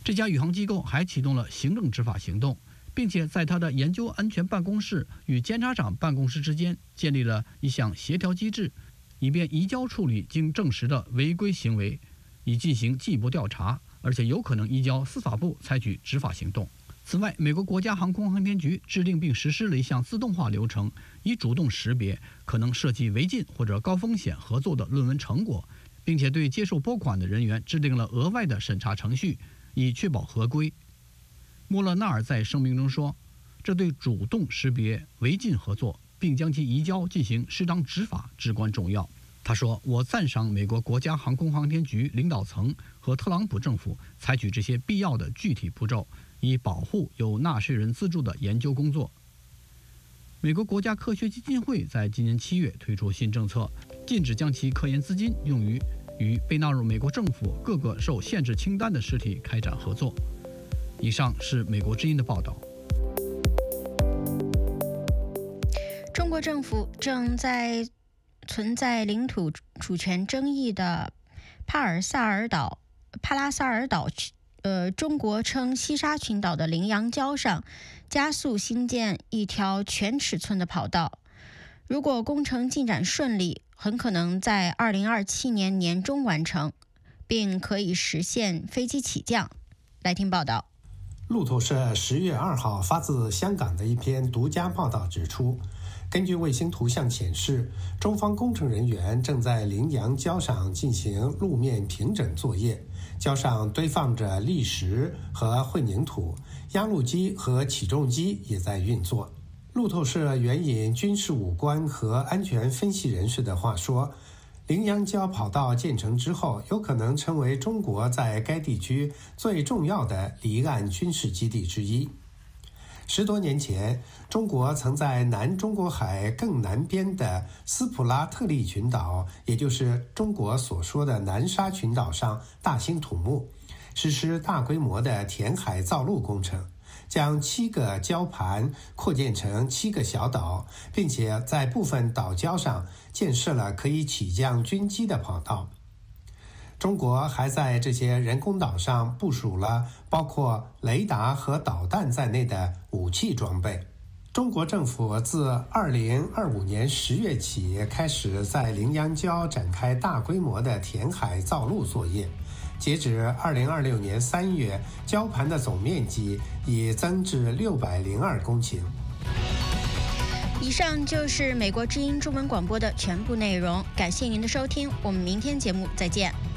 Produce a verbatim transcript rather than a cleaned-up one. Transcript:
这家宇航机构还启动了行政执法行动，并且在他的研究安全办公室与监察长办公室之间建立了一项协调机制，以便移交处理经证实的违规行为，以进行进一步调查，而且有可能移交司法部采取执法行动。此外，美国国家航空航天局制定并实施了一项自动化流程，以主动识别可能涉及违禁或者高风险合作的论文成果，并且对接受拨款的人员制定了额外的审查程序，以确保合规。莫勒纳尔在声明中说，这对主动识别违禁合作并将其移交进行适当执法至关重要。他说，我赞赏美国国家航空航天局领导层和特朗普政府采取这些必要的具体步骤，以保护由纳税人资助的研究工作。美国国家科学基金会在今年七月推出新政策，禁止将其科研资金用于与被纳入美国政府各个受限制清单的实体开展合作。以上是美国之音的报道。 中国政府正在存在领土主权争议的帕尔萨尔岛、帕拉萨尔岛，呃，中国称西沙群岛的羚羊礁上，加速兴建一条全尺寸的跑道。如果工程进展顺利，很可能在二零二七年年中完成，并可以实现飞机起降。来听报道。 路透社十月二号发自香港的一篇独家报道指出，根据卫星图像显示，中方工程人员正在羚羊礁上进行路面平整作业，礁上堆放着砾石和混凝土，压路机和起重机也在运作。路透社援引军事武官和安全分析人士的话说，羚羊礁跑道建成之后，有可能成为中国在该地区最重要的离岸军事基地之一。十多年前，中国曾在南中国海更南边的斯普拉特利群岛，也就是中国所说的南沙群岛上大兴土木，实施大规模的填海造陆工程，将七个礁盘扩建成七个小岛，并且在部分岛礁上建设了可以起降军机的跑道。中国还在这些人工岛上部署了包括雷达和导弹在内的武器装备。中国政府自二零二五年十月起开始在羚羊礁展开大规模的填海造陆作业，截止二零二六年三月，礁盘的总面积已增至六百零二公顷。 以上就是美国之音中文广播的全部内容，感谢您的收听，我们明天节目再见。